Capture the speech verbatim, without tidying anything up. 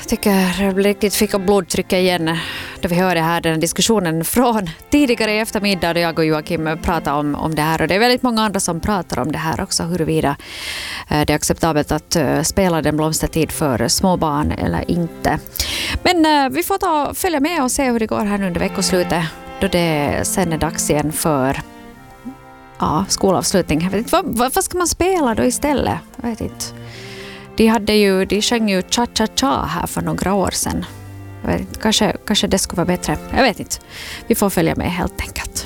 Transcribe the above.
tycker jag riktigt fick upp blodtrycket igen då vi hörde här den diskussionen från tidigare i eftermiddag då jag och Joakim pratade om, om det här. Och det är väldigt många andra som pratar om det här också, huruvida det är acceptabelt att spela den blomstertid för små barn eller inte. Men vi får ta följa med och se hur det går här under veckoslutet då det sen är dags igen för ja, skolavslutning. Jag vet inte, vad, vad ska man spela då istället? Jag vet inte. De, hade ju, de sjöng ju cha-cha-cha här för några år sedan. Jag vet inte, kanske, kanske det skulle vara bättre. Jag vet inte. Vi får följa med helt enkelt.